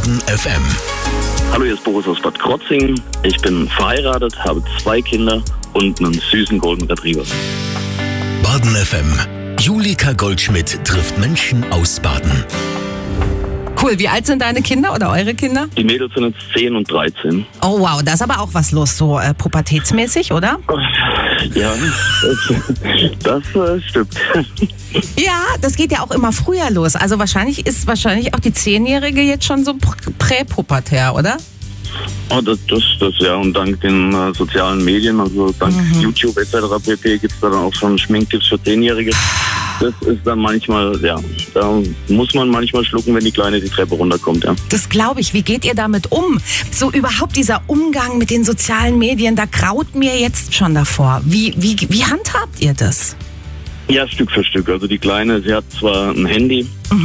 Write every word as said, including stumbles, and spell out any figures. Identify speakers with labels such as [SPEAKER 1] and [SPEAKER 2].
[SPEAKER 1] Baden F M.
[SPEAKER 2] Hallo, hier ist Boris aus Bad Krotzingen. Ich bin verheiratet, habe zwei Kinder und einen süßen Golden Retriever.
[SPEAKER 1] Baden F M. Julika Goldschmidt trifft Menschen aus Baden.
[SPEAKER 3] Cool, wie alt sind deine Kinder oder eure Kinder?
[SPEAKER 2] Die Mädels sind jetzt zehn und dreizehn.
[SPEAKER 3] Oh wow, da ist aber auch was los, so äh, pubertätsmäßig, oder?
[SPEAKER 2] Ja, das, das äh, stimmt.
[SPEAKER 3] Ja, das geht ja auch immer früher los. Also wahrscheinlich ist wahrscheinlich auch die Zehnjährige jetzt schon so präpubertär, oder?
[SPEAKER 2] Oh, das, das, das, ja, und dank den äh, sozialen Medien, also dank mhm. YouTube et cetera pp. Gibt es da dann auch schon Schminktipps für Zehnjährige. Das ist dann manchmal, ja, da muss man manchmal schlucken, wenn die Kleine die Treppe runterkommt, ja.
[SPEAKER 3] Das glaube ich. Wie geht ihr damit um? So überhaupt dieser Umgang mit den sozialen Medien, da graut mir jetzt schon davor. Wie, wie, wie handhabt ihr das?
[SPEAKER 2] Ja, Stück für Stück. Also die Kleine, sie hat zwar ein Handy,